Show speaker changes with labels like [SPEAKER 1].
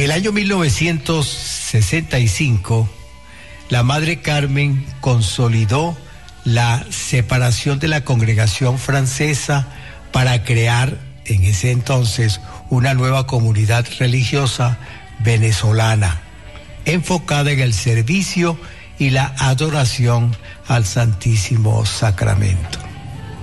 [SPEAKER 1] el año 1965, la Madre Carmen consolidó la separación de la congregación francesa para crear en ese entonces una nueva comunidad religiosa venezolana, enfocada en el servicio y la adoración al Santísimo Sacramento.